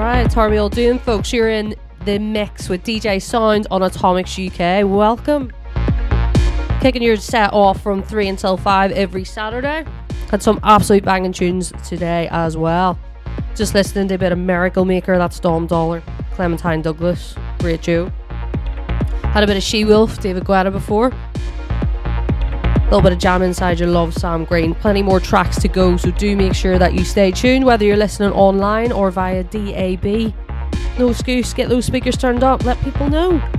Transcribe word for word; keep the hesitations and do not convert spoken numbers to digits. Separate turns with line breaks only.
right, it's Harvey all doing, folks. You're in the mix with D J Sound on Atomics U K. Welcome. Kicking your set off from three until five every Saturday. Had some absolute banging tunes today as well. Just listening to a bit of Miracle Maker, that's Dom Dollar, Clementine Douglas, great Joe. Had a bit of She-Wolf, David Guetta before. A little bit of Jam Inside Your Love, Sam Green. Plenty more tracks to go, so do make sure that you stay tuned, whether you're listening online or via D A B. No excuse, get those speakers turned up, let people know.